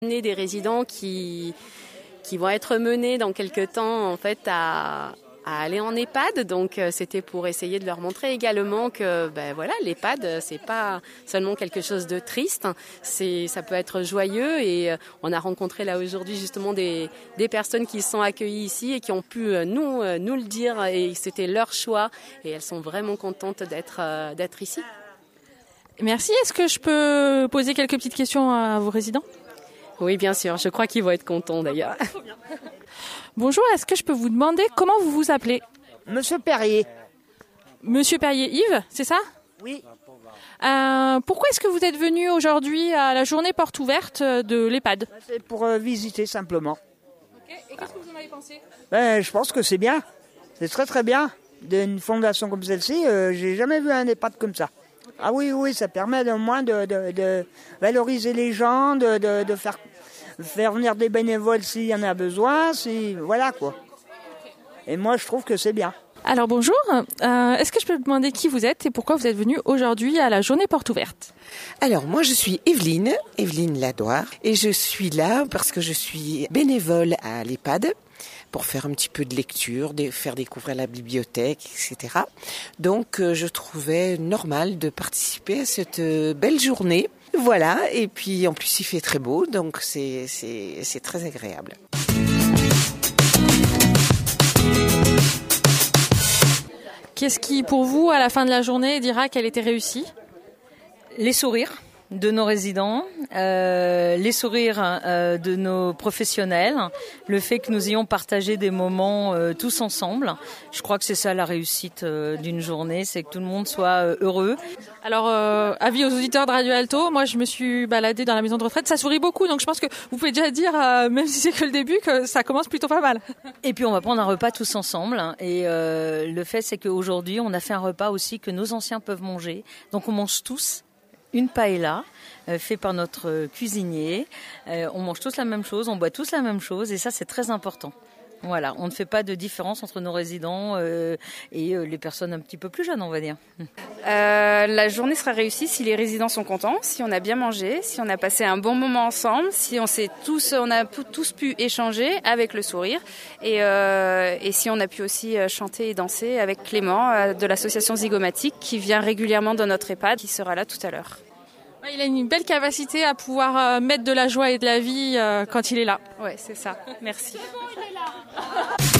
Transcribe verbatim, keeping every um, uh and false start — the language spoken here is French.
Des résidents qui, qui vont être menés dans quelques temps en fait à, à aller en EHPAD. Donc euh, c'était pour essayer de leur montrer également que ben voilà, l'EHPAD c'est pas seulement quelque chose de triste, c'est ça peut être joyeux et euh, on a rencontré là aujourd'hui justement des des personnes qui sont accueillies ici et qui ont pu euh, nous euh, nous le dire et c'était leur choix et elles sont vraiment contentes d'être euh, d'être ici. Merci. Est-ce que je peux poser quelques petites questions à vos résidents ? Oui, bien sûr. Je crois qu'ils vont être contents d'ailleurs. Bonjour, est-ce que je peux vous demander comment vous vous appelez ? Monsieur Perrier. Monsieur Perrier, Yves, c'est ça ? Oui. Euh, pourquoi est-ce que vous êtes venu aujourd'hui à la journée porte ouverte de l'EHPAD ? C'est pour euh, visiter simplement. Ok. Et qu'est-ce que vous en avez pensé ? Ben, je pense que c'est bien. C'est très très bien. D'une fondation comme celle-ci, euh, j'ai jamais vu un EHPAD comme ça. Okay. Ah oui, oui, ça permet au moins de, de, de valoriser les gens, de, de, de faire... faire venir des bénévoles s'il y en a besoin, si voilà quoi. Et moi je trouve que c'est bien. Alors bonjour, euh, est-ce que je peux vous demander qui vous êtes et pourquoi vous êtes venu aujourd'hui à la journée porte ouverte ? Alors moi je suis Evelyne, Evelyne Ladoire, et je suis là parce que je suis bénévole à l'EHPAD pour faire un petit peu de lecture, de faire découvrir la bibliothèque, et cetera. Donc euh, je trouvais normal de participer à cette euh, belle journée. Voilà, et puis en plus il fait très beau, donc c'est, c'est, c'est très agréable. Qu'est-ce qui, pour vous, à la fin de la journée, dira qu'elle était réussie ? Les sourires de nos résidents, euh, les sourires euh, de nos professionnels, le fait que nous ayons partagé des moments euh, tous ensemble. Je crois que c'est ça la réussite euh, d'une journée, c'est que tout le monde soit euh, heureux. Alors, euh, avis aux auditeurs de Radio Alto, moi je me suis baladée dans la maison de retraite, ça sourit beaucoup, donc je pense que vous pouvez déjà dire, euh, même si c'est que le début, que ça commence plutôt pas mal. Et puis on va prendre un repas tous ensemble, et euh, le fait c'est qu'aujourd'hui on a fait un repas aussi que nos anciens peuvent manger, donc on mange tous une paella euh, fait par notre euh, cuisinier. Euh, on mange tous la même chose, on boit tous la même chose et ça c'est très important. Voilà, on ne fait pas de différence entre nos résidents euh, et euh, les personnes un petit peu plus jeunes, on va dire. Euh, la journée sera réussie si les résidents sont contents, si on a bien mangé, si on a passé un bon moment ensemble, si on s'est tous, on a tous pu échanger avec le sourire et, euh, et si on a pu aussi chanter et danser avec Clément euh, de l'association Zygomatique qui vient régulièrement dans notre EHPAD, qui sera là tout à l'heure. Il a une belle capacité à pouvoir mettre de la joie et de la vie quand il est là. Ouais, c'est ça. Merci.